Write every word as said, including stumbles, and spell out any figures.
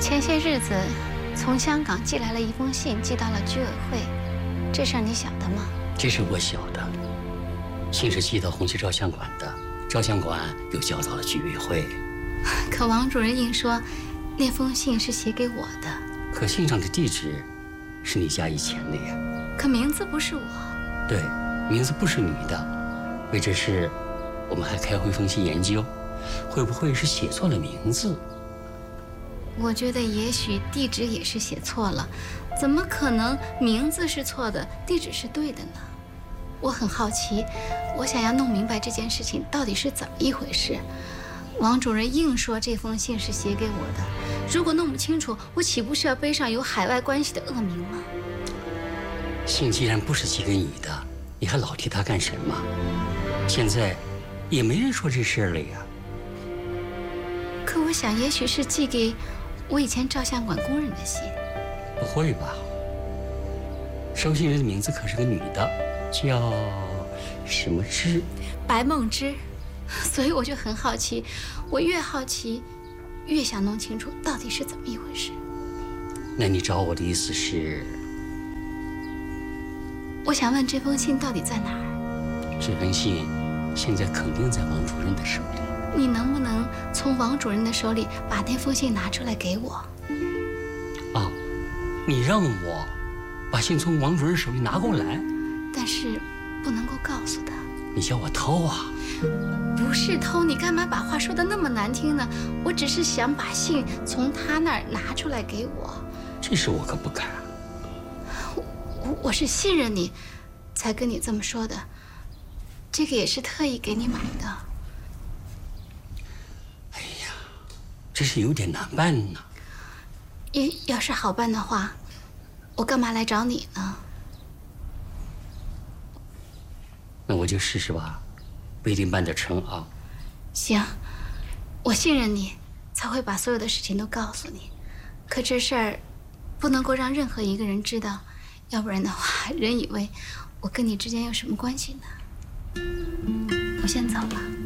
前些日子从香港寄来了一封信，寄到了居委会，这事儿你晓得吗？ 这是我晓得，信是寄到红旗照相馆的，照相馆又交到了居委会。 可王主任硬说，那封信是写给我的。 可信上的地址是你家以前的呀。 可名字不是我。 对，名字不是你的。为这事，我们还开会分析研究，会不会是写错了名字？ 我觉得也许地址也是写错了，怎么可能名字是错的，地址是对的呢？我很好奇，我想要弄明白这件事情到底是怎么一回事。王主任硬说这封信是写给我的，如果弄不清楚，我岂不是要背上有海外关系的恶名吗？ 信既然不是寄给你的，你还老提他干什么？现在也没人说这事儿了呀。 可我想，也许是寄给我以前照相馆工人的信。 不会吧？收信人的名字可是个女的，叫什么芝？ 白梦芝。所以我就很好奇，我越好奇，越想弄清楚到底是怎么一回事。 那你找我的意思是？ 我想问这封信到底在哪儿？ 这封信现在肯定在王主任的手里。 你能不能从王主任的手里把那封信拿出来给我？ 哦，你让我把信从王主任手里拿过来？ 但是不能够告诉他。 你叫我偷啊？ 不是偷，你干嘛把话说得那么难听呢？我只是想把信从他那儿拿出来给我。 这事我可不敢。 我我我是信任你，才跟你这么说的。这个也是特意给你买的。 哎呀，这是有点难办呢。 要要是好办的话，我干嘛来找你呢？ 那我就试试吧，不一定办得成啊。 行，我信任你，才会把所有的事情都告诉你。可这事儿不能够让任何一个人知道，要不然的话，人以为我跟你之间有什么关系呢？我先走了。